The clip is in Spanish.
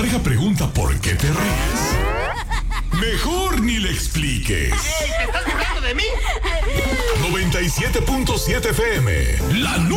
pareja pregunta por qué te ríes, mejor ni le expliques. ¡Ey, te estás burlando de mí! 97.7 FM, la